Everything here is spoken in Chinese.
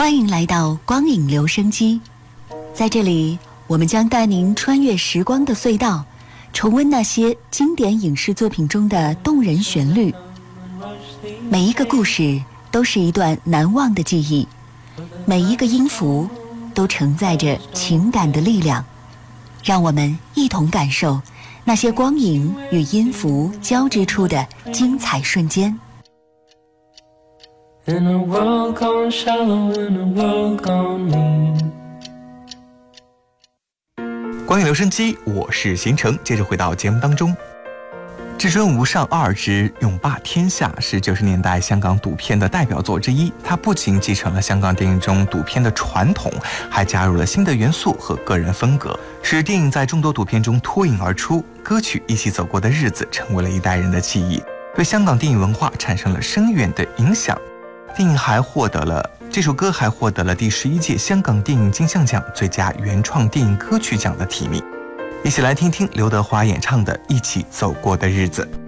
欢迎来到光影留声机，在这里，我们将带您穿越时光的隧道，重温那些经典影视作品中的动人旋律。每一个故事都是一段难忘的记忆，每一个音符都承载着情感的力量。让我们一同感受那些光影与音符交织出的精彩瞬间。 In a world gone shallow, in a world gone mean。 光影留声机，我是邢城，接着回到节目当中。至尊无上二之永霸天下是90年代香港赌片的代表作之一，它不仅继承了香港电影中赌片的传统，还加入了新的元素和个人风格，使电影在众多赌片中脱颖而出。歌曲《一起走过的日子》成为了一代人的记忆，对香港电影文化产生了深远的影响。这首歌还获得了第11届香港电影金像奖最佳原创电影歌曲奖的提名。一起来听听刘德华演唱的《一起走过的日子》。